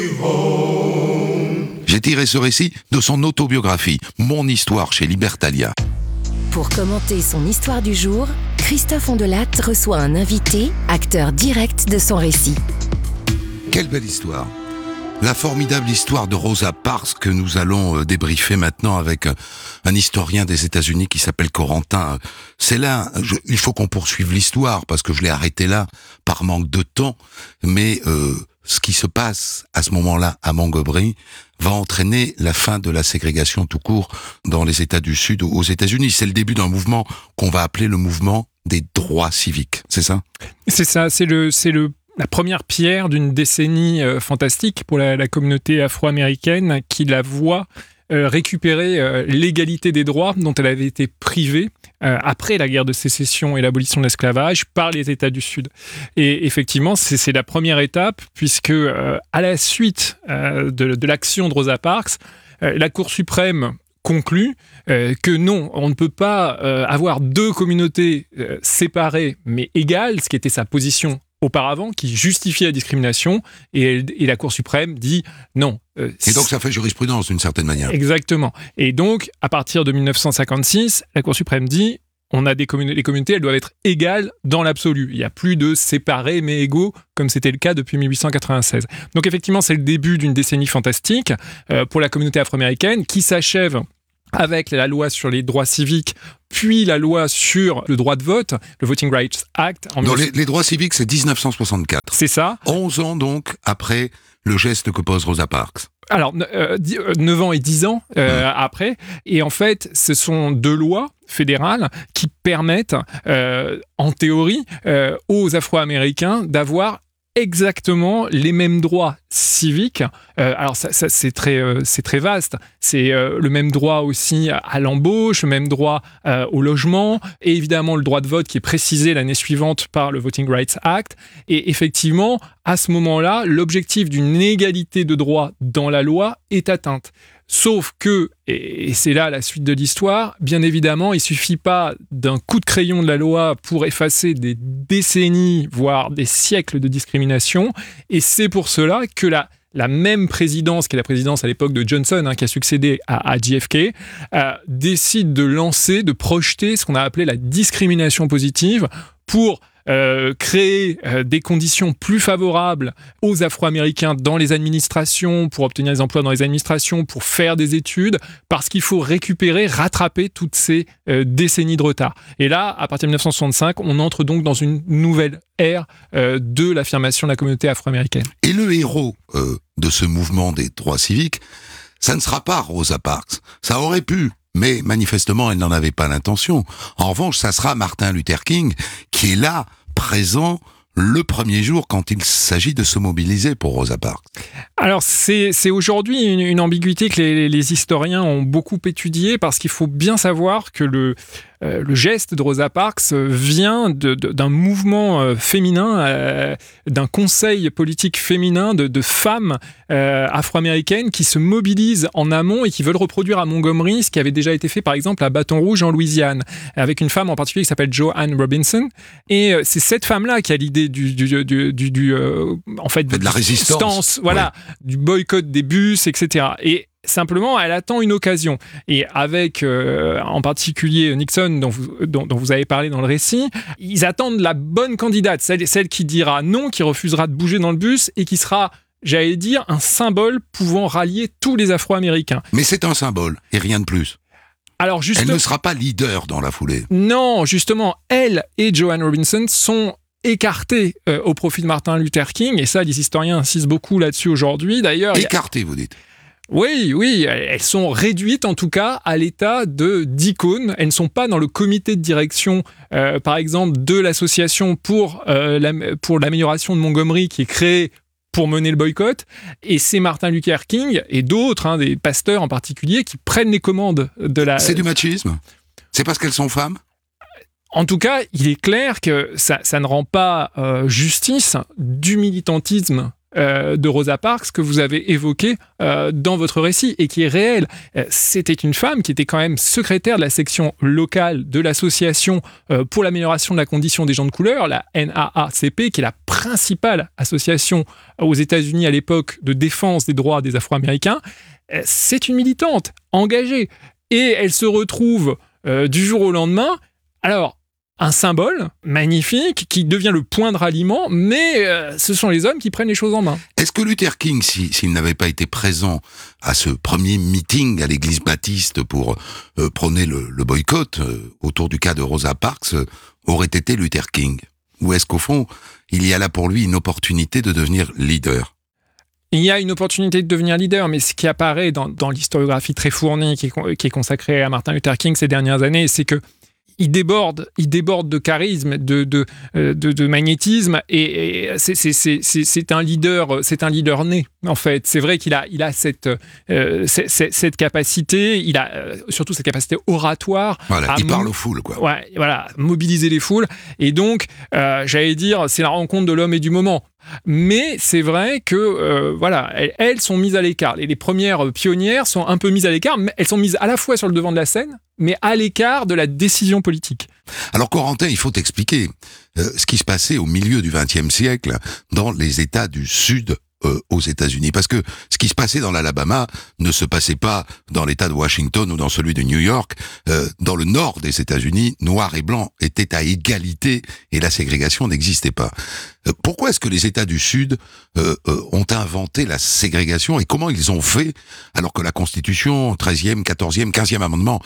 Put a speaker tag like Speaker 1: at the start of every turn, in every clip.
Speaker 1: J'ai tiré ce récit de son autobiographie, Mon histoire chez Libertalia.
Speaker 2: Pour commenter son histoire du jour, Christophe Ondelat reçoit un invité, acteur direct de son récit.
Speaker 1: Quelle belle histoire! La formidable histoire de Rosa Parks que nous allons débriefer maintenant avec un historien des États-Unis qui s'appelle Corentin. C'est là, il faut qu'on poursuive l'histoire parce que je l'ai arrêté là par manque de temps, mais ce qui se passe à ce moment-là à Montgomery va entraîner la fin de la ségrégation tout court dans les États du Sud aux États-Unis. C'est le début d'un mouvement qu'on va appeler le mouvement des droits civiques, c'est ça?
Speaker 3: C'est ça, c'est la première pierre d'une décennie fantastique pour la communauté afro-américaine qui la voit récupérer l'égalité des droits dont elle avait été privée après la guerre de sécession et l'abolition de l'esclavage par les États du Sud. Et effectivement, c'est la première étape puisque à la suite de l'action de Rosa Parks, la Cour suprême conclut que non, on ne peut pas avoir deux communautés séparées mais égales, ce qui était sa position auparavant, qui justifie la discrimination, et la Cour suprême dit non.
Speaker 1: Et donc ça fait jurisprudence d'une certaine manière.
Speaker 3: Exactement. Et donc, à partir de 1956, la Cour suprême dit on a les communautés, elles doivent être égales dans l'absolu. Il n'y a plus de séparés mais égaux, comme c'était le cas depuis 1896. Donc effectivement, c'est le début d'une décennie fantastique pour la communauté afro-américaine qui s'achève avec la loi sur les droits civiques, puis la loi sur le droit de vote, le Voting Rights Act.
Speaker 1: Les droits civiques, c'est 1964.
Speaker 3: C'est ça.
Speaker 1: 11 ans donc après le geste que pose Rosa Parks.
Speaker 3: Alors, 9 ans et 10 ans après. Et en fait, ce sont deux lois fédérales qui permettent, en théorie, aux Afro-Américains d'avoir exactement les mêmes droits civiques. Alors ça c'est très vaste. C'est le même droit aussi à l'embauche, le même droit au logement, et évidemment le droit de vote qui est précisé l'année suivante par le Voting Rights Act. Et effectivement, à ce moment-là, l'objectif d'une égalité de droits dans la loi est atteinte. Sauf que, et c'est là la suite de l'histoire, bien évidemment, il ne suffit pas d'un coup de crayon de la loi pour effacer des décennies, voire des siècles de discrimination. Et c'est pour cela que la même présidence, qui est la présidence à l'époque de Johnson, qui a succédé à JFK, décide de projeter ce qu'on a appelé la discrimination positive pour créer des conditions plus favorables aux Afro-Américains dans les administrations, pour obtenir des emplois dans les administrations, pour faire des études, parce qu'il faut rattraper toutes ces décennies de retard. Et là, à partir de 1965, on entre donc dans une nouvelle ère de l'affirmation de la communauté afro-américaine.
Speaker 1: Et le héros de ce mouvement des droits civiques, ça ne sera pas Rosa Parks. Ça aurait pu, mais manifestement, elle n'en avait pas l'intention. En revanche, ça sera Martin Luther King, qui est là, présent, le premier jour quand il s'agit de se mobiliser pour Rosa Parks.
Speaker 3: Alors c'est aujourd'hui une ambiguïté que les historiens ont beaucoup étudiée, parce qu'il faut bien savoir que le geste de Rosa Parks vient d'un mouvement féminin, d'un conseil politique féminin de femmes afro-américaines qui se mobilisent en amont et qui veulent reproduire à Montgomery ce qui avait déjà été fait par exemple à Baton Rouge en Louisiane, avec une femme en particulier qui s'appelle Joanne Robinson. Et c'est cette femme-là qui a l'idée
Speaker 1: de la résistance,
Speaker 3: voilà, du boycott des bus, etc. Et simplement, elle attend une occasion. Et avec, en particulier, Nixon, dont vous avez parlé dans le récit, ils attendent la bonne candidate, celle qui dira non, qui refusera de bouger dans le bus et qui sera, j'allais dire, un symbole pouvant rallier tous les Afro-Américains.
Speaker 1: Mais c'est un symbole, et rien de plus.
Speaker 3: Alors
Speaker 1: elle ne sera pas leader dans la foulée.
Speaker 3: Non, justement, elle et Joanne Robinson sont écartées au profit de Martin Luther King, et ça, les historiens insistent beaucoup là-dessus aujourd'hui. D'ailleurs,
Speaker 1: écartées, vous dites?
Speaker 3: Oui, elles sont réduites en tout cas à l'état d'icônes. Elles ne sont pas dans le comité de direction, par exemple, de l'association pour l'amélioration de Montgomery qui est créée pour mener le boycott. Et c'est Martin Luther King et d'autres, des pasteurs en particulier, qui prennent les commandes de la...
Speaker 1: C'est du machisme? C'est parce qu'elles sont femmes?
Speaker 3: En tout cas, il est clair que ça ne rend pas justice du militantisme de Rosa Parks que vous avez évoqué dans votre récit et qui est réel. C'était une femme qui était quand même secrétaire de la section locale de l'association pour l'amélioration de la condition des gens de couleur, la NAACP, qui est la principale association aux États-Unis à l'époque de défense des droits des Afro-Américains. C'est une militante engagée et elle se retrouve du jour au lendemain. Alors, un symbole magnifique qui devient le point de ralliement, mais ce sont les hommes qui prennent les choses en main.
Speaker 1: Est-ce que Luther King, s'il n'avait pas été présent à ce premier meeting à l'église baptiste pour prôner le boycott autour du cas de Rosa Parks, aurait été Luther King? Ou est-ce qu'au fond, il y a là pour lui une opportunité de devenir leader?
Speaker 3: Il y a une opportunité de devenir leader, mais ce qui apparaît dans l'historiographie très fournie qui est consacrée à Martin Luther King ces dernières années, c'est que il déborde de charisme, de magnétisme, et c'est un leader né en fait. C'est vrai qu'il a cette capacité, il a surtout cette capacité oratoire.
Speaker 1: Voilà, il parle aux foules, quoi.
Speaker 3: Ouais, voilà, mobiliser les foules. Et donc, j'allais dire, c'est la rencontre de l'homme et du moment. Mais c'est vrai que voilà, elles sont mises à l'écart. Et les premières pionnières sont un peu mises à l'écart, mais elles sont mises à la fois sur le devant de la scène, mais à l'écart de la décision politique.
Speaker 1: Alors Corentin, il faut expliquer ce qui se passait au milieu du XXe siècle dans les États du Sud aux États-Unis, parce que ce qui se passait dans l'Alabama ne se passait pas dans l'État de Washington ou dans celui de New York. Dans le nord des États-Unis, noirs et blancs étaient à égalité et la ségrégation n'existait pas. Pourquoi est-ce que les États du Sud ont inventé la ségrégation et comment ils ont fait alors que la Constitution, 13e, 14e, 15e amendement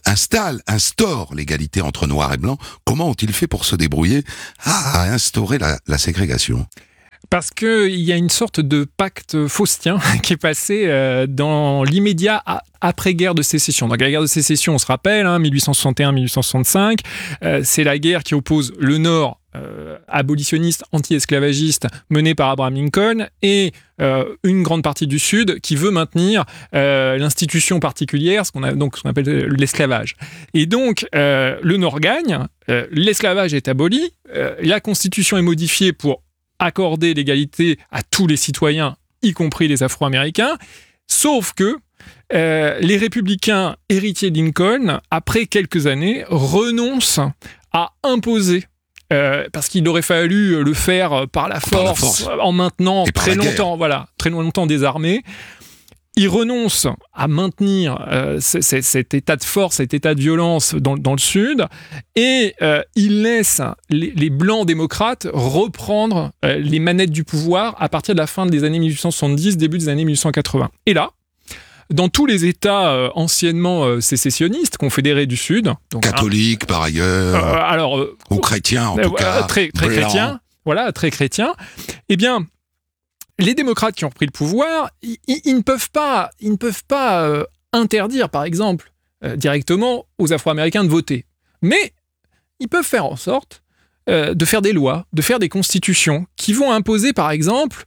Speaker 1: instaure l'égalité entre noirs et blancs? Comment ont-ils fait pour se débrouiller à instaurer la ségrégation?
Speaker 3: Parce qu'il y a une sorte de pacte faustien qui est passé dans l'immédiat après-guerre de sécession. Donc la guerre de sécession, on se rappelle, 1861-1865, c'est la guerre qui oppose le Nord abolitionniste, anti-esclavagiste, mené par Abraham Lincoln, et une grande partie du Sud qui veut maintenir l'institution particulière, ce qu'on appelle l'esclavage. Et donc, le Nord gagne, l'esclavage est aboli, la Constitution est modifiée pour accorder l'égalité à tous les citoyens, y compris les Afro-Américains, sauf que les républicains héritiers de Lincoln, après quelques années, renoncent à imposer, parce qu'il aurait fallu le faire par la force. En maintenant très longtemps des armées. Ils renoncent à maintenir cet état de force, cet état de violence dans le Sud, et ils laissent les Blancs démocrates reprendre les manettes du pouvoir à partir de la fin des années 1870, début des années 1880. Et là, dans tous les États anciennement sécessionnistes, confédérés du Sud... Donc,
Speaker 1: catholiques par ailleurs, ou chrétiens en tout cas,
Speaker 3: très chrétiens, voilà, très chrétiens, eh bien... Les démocrates qui ont pris le pouvoir, ils ne peuvent pas interdire, par exemple, directement aux Afro-Américains de voter. Mais ils peuvent faire en sorte de faire des lois, de faire des constitutions qui vont imposer, par exemple,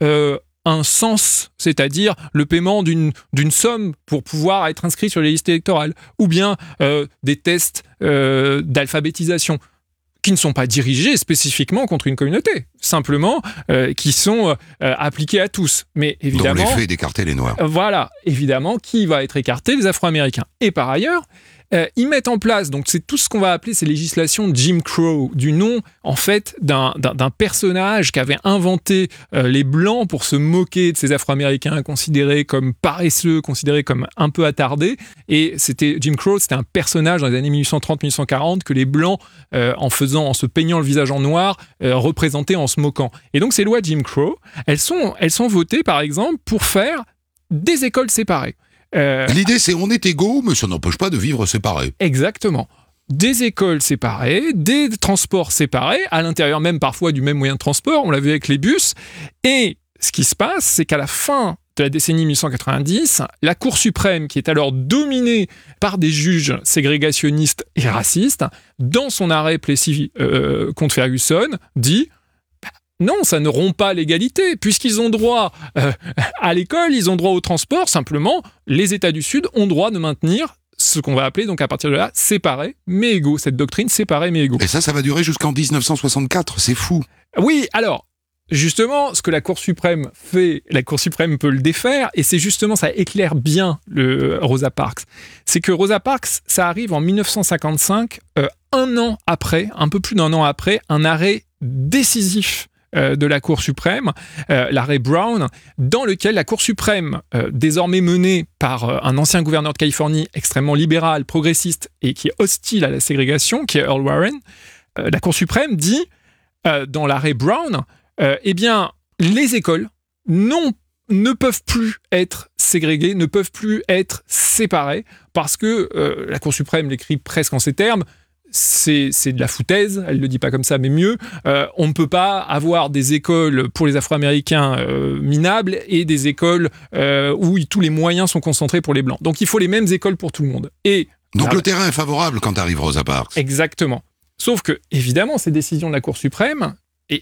Speaker 3: un cens, c'est-à-dire le paiement d'une somme pour pouvoir être inscrit sur les listes électorales, ou bien des tests d'alphabétisation, qui ne sont pas dirigés spécifiquement contre une communauté, simplement qui sont appliqués à tous. Mais évidemment,
Speaker 1: dont l'effet d'écarter les Noirs.
Speaker 3: Voilà, évidemment, qui va être écarté? Les Afro-Américains. Et par ailleurs, ils mettent en place, donc c'est tout ce qu'on va appeler ces législations Jim Crow, du nom en fait d'un personnage qu'avaient inventé les Blancs pour se moquer de ces Afro-Américains considérés comme paresseux, considérés comme un peu attardés. Et Jim Crow, c'était un personnage dans les années 1830-1840 que les Blancs, en se peignant le visage en noir, représentaient en se moquant. Et donc ces lois Jim Crow, elles sont votées par exemple pour faire des écoles séparées.
Speaker 1: L'idée, c'est on est égaux, mais ça n'empêche pas de vivre séparés.
Speaker 3: Exactement. Des écoles séparées, des transports séparés, à l'intérieur même parfois du même moyen de transport, on l'a vu avec les bus. Et ce qui se passe, c'est qu'à la fin de la décennie 1890, la Cour suprême, qui est alors dominée par des juges ségrégationnistes et racistes, dans son arrêt Plessy contre Ferguson, dit... Non, ça ne rompt pas l'égalité, puisqu'ils ont droit à l'école, ils ont droit au transport, simplement, les États du Sud ont droit de maintenir ce qu'on va appeler, donc à partir de là, séparés mais égaux, cette doctrine séparés mais égaux.
Speaker 1: Et ça va durer jusqu'en 1964, c'est fou.
Speaker 3: Oui, alors, justement, ce que la Cour suprême fait, la Cour suprême peut le défaire, et c'est justement, ça éclaire bien Rosa Parks. C'est que Rosa Parks, ça arrive en 1955, un an après, un peu plus d'un an après, un arrêt décisif de la Cour suprême, l'arrêt Brown, dans lequel la Cour suprême, désormais menée par un ancien gouverneur de Californie extrêmement libéral, progressiste et qui est hostile à la ségrégation, qui est Earl Warren, la Cour suprême dit, dans l'arrêt Brown, eh bien, les écoles ne peuvent plus être ségrégées, ne peuvent plus être séparées, parce que la Cour suprême l'écrit presque en ces termes, c'est de la foutaise, elle ne le dit pas comme ça, mais mieux. On ne peut pas avoir des écoles pour les Afro-Américains minables et des écoles où tous les moyens sont concentrés pour les Blancs. Donc il faut les mêmes écoles pour tout le monde.
Speaker 1: Donc le terrain est favorable quand arrive Rosa Parks.
Speaker 3: Exactement. Sauf que, évidemment, ces décisions de la Cour suprême et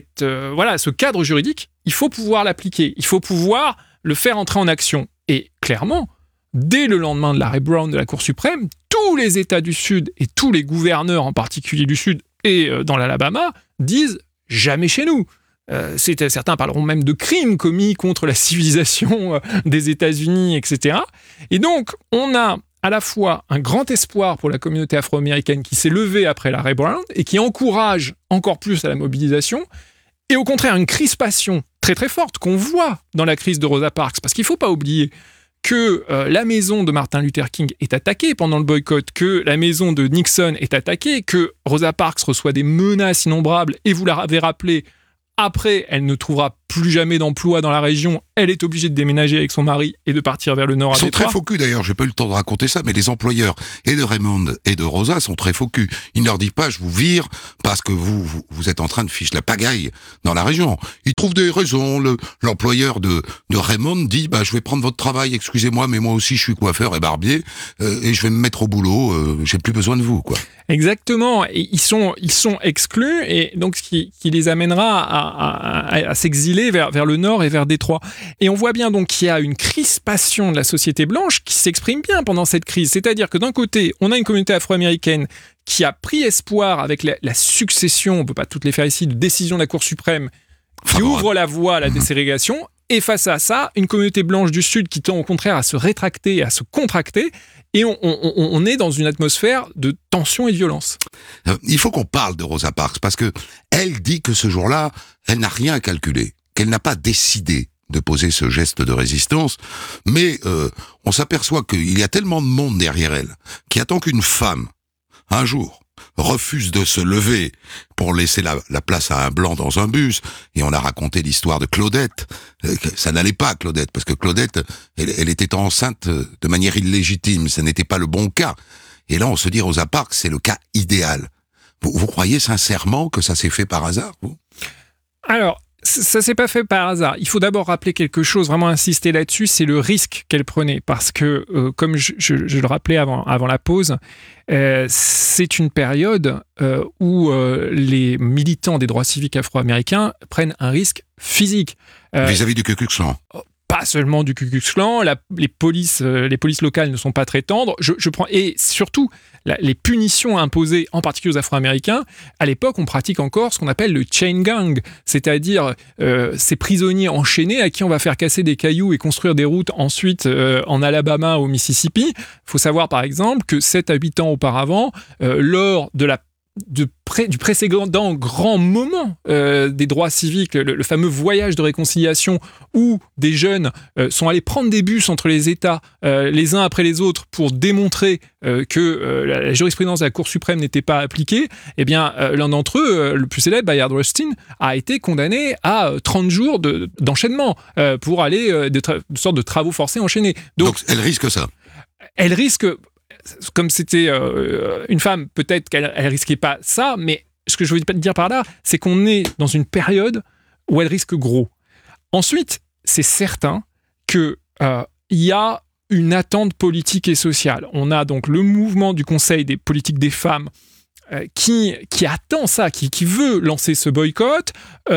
Speaker 3: ce cadre juridique, il faut pouvoir l'appliquer, il faut pouvoir le faire entrer en action. Et clairement, dès le lendemain de l'arrêt Brown de la Cour suprême, tous les États du Sud et tous les gouverneurs, en particulier du Sud et dans l'Alabama, disent « jamais chez nous ». Certains parleront même de crimes commis contre la civilisation des États-Unis, etc. Et donc, on a à la fois un grand espoir pour la communauté afro-américaine qui s'est levée après l'arrêt Brown et qui encourage encore plus à la mobilisation, et au contraire une crispation très très forte qu'on voit dans la crise de Rosa Parks, parce qu'il ne faut pas oublier que la maison de Martin Luther King est attaquée pendant le boycott, que la maison de Nixon est attaquée, que Rosa Parks reçoit des menaces innombrables, et vous l'avez rappelé, après, elle ne trouvera plus jamais d'emploi dans la région. Elle est obligée de déménager avec son mari et de partir vers le nord.
Speaker 1: Ils sont très focus d'ailleurs, j'ai pas eu le temps de raconter ça, mais les employeurs et de Raymond et de Rosa sont très focus. Ils ne leur disent pas, je vous vire parce que vous êtes en train de ficher la pagaille dans la région. Ils trouvent des raisons. L'employeur de Raymond dit, je vais prendre votre travail, excusez-moi, mais moi aussi je suis coiffeur et barbier, et je vais me mettre au boulot, j'ai plus besoin de vous, quoi.
Speaker 3: Exactement. Et ils sont exclus, et donc ce qui les amènera à s'exiler vers le nord et vers Détroit. Et on voit bien donc qu'il y a une crispation de la société blanche qui s'exprime bien pendant cette crise. C'est-à-dire que d'un côté, on a une communauté afro-américaine qui a pris espoir avec la succession, on ne peut pas toutes les faire ici, de décisions de la Cour suprême qui ouvre la voie à la déségrégation. Et face à ça, une communauté blanche du Sud qui tend au contraire à se rétracter et à se contracter. Et on est dans une atmosphère de tension et de violence.
Speaker 1: Il faut qu'on parle de Rosa Parks, parce que elle dit que ce jour-là, elle n'a rien calculé, qu'elle n'a pas décidé de poser ce geste de résistance, mais on s'aperçoit qu'il y a tellement de monde derrière elle, qui attend qu'une femme, un jour, refuse de se lever pour laisser la place à un blanc dans un bus. Et on a raconté l'histoire de Claudette. Ça n'allait pas, Claudette, parce que Claudette, elle était enceinte de manière illégitime. Ce n'était pas le bon cas. Et là, on se dit, Rosa Parks, c'est le cas idéal. Vous croyez sincèrement que ça s'est fait par hasard, vous ?
Speaker 3: Alors, ça s'est pas fait par hasard. Il faut d'abord rappeler quelque chose, vraiment insister là-dessus, c'est le risque qu'elle prenait. Parce que, comme je le rappelais avant la pause, c'est une période où les militants des droits civiques afro-américains prennent un risque physique.
Speaker 1: Vis-à-vis du Ku Klux Klan.
Speaker 3: Pas seulement du Ku Klux Klan, les polices locales ne sont pas très tendres. Et surtout, les punitions imposées, en particulier aux Afro-Américains, à l'époque, on pratique encore ce qu'on appelle le chain gang, c'est-à-dire ces prisonniers enchaînés à qui on va faire casser des cailloux et construire des routes ensuite en Alabama, au Mississippi. Il faut savoir, par exemple, que 7 à 8 ans auparavant, lors du précédent grand moment des droits civiques, le fameux voyage de réconciliation où des jeunes sont allés prendre des bus entre les États les uns après les autres pour démontrer que la jurisprudence de la Cour suprême n'était pas appliquée, eh bien l'un d'entre eux, le plus célèbre, Bayard Rustin, a été condamné à 30 jours d'enchaînement pour aller de sorte de travaux forcés enchaînés.
Speaker 1: Donc elle risque ça.
Speaker 3: Elle risque... Comme c'était une femme, peut-être qu'elle risquait pas ça, mais ce que je veux dire par là, c'est qu'on est dans une période où elle risque gros. Ensuite, c'est certain qu'il y a une attente politique et sociale. On a donc le mouvement du Conseil des politiques des femmes qui attend ça, qui veut lancer ce boycott.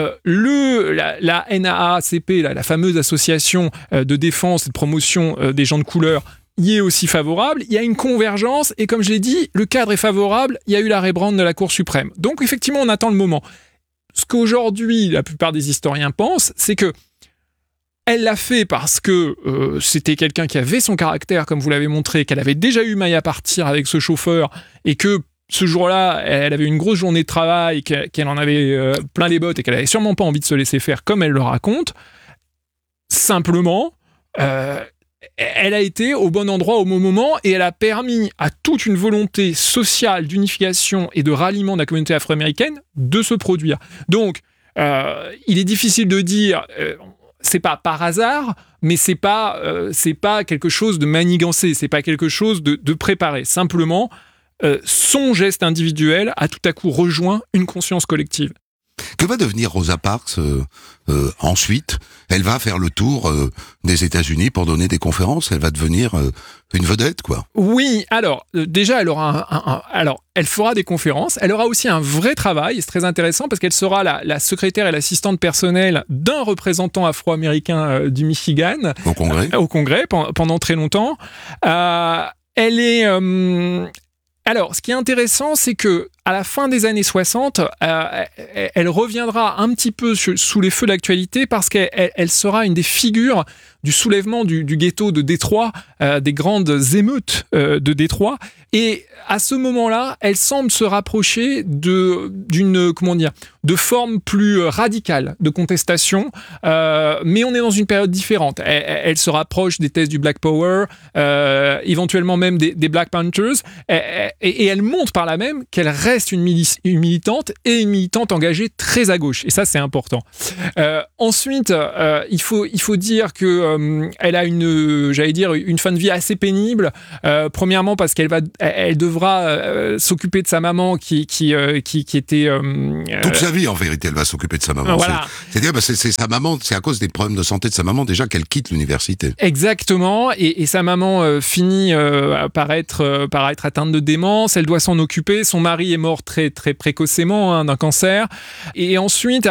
Speaker 3: La NAACP, la fameuse association de défense et de promotion des gens de couleur, y est aussi favorable, il y a une convergence, et comme je l'ai dit, le cadre est favorable, il y a eu l'arrêt Brown de la Cour suprême. Donc effectivement, on attend le moment. ce qu'aujourd'hui la plupart des historiens pensent, c'est que elle l'a fait parce que c'était quelqu'un qui avait son caractère, comme vous l'avez montré, qu'elle avait déjà eu maille à partir avec ce chauffeur, et que ce jour-là, elle avait une grosse journée de travail, qu'elle en avait plein les bottes, et qu'elle avait sûrement pas envie de se laisser faire, comme elle le raconte. Simplement, elle a été au bon endroit au bon moment, et elle a permis à toute une volonté sociale d'unification et de ralliement de la communauté afro-américaine de se produire. Donc, il est difficile de dire... c'est pas par hasard, mais c'est pas quelque chose de manigancé, c'est pas quelque chose de préparé. Simplement, son geste individuel a tout à coup rejoint une conscience collective.
Speaker 1: Que va devenir Rosa Parks ensuite? Elle va faire le tour des États-Unis pour donner des conférences. Elle va devenir une vedette, quoi.
Speaker 3: Oui, alors déjà, elle aura elle fera des conférences. Elle aura aussi un vrai travail. Et c'est très intéressant parce qu'elle sera la secrétaire et l'assistante personnelle d'un représentant afro-américain du Michigan
Speaker 1: au
Speaker 3: Congrès pendant très longtemps. Elle est alors, ce qui est intéressant, c'est que à la fin des années 60, elle reviendra un petit peu sous les feux de l'actualité parce qu'elle sera une des figures du soulèvement du ghetto de Détroit, des grandes émeutes de Détroit. Et à ce moment-là, elle semble se rapprocher d'une forme plus radicale de contestation, mais on est dans une période différente. Elle se rapproche des thèses du Black Power, éventuellement même des Black Panthers, et elle montre par là même qu'elle reste une militante et une militante engagée très à gauche. Et ça, c'est important. Ensuite, il faut dire que elle a une fin de vie assez pénible. Premièrement, parce qu'elle devra s'occuper de sa maman qui était...
Speaker 1: toute sa vie, en vérité, elle va s'occuper de sa maman.
Speaker 3: Voilà.
Speaker 1: C'est-à-dire, c'est sa maman, c'est à cause des problèmes de santé de sa maman déjà qu'elle quitte l'université.
Speaker 3: Exactement. Et sa maman finit par être atteinte de démence. Elle doit s'en occuper. Son mari est mort très, très précocement d'un cancer. Et ensuite,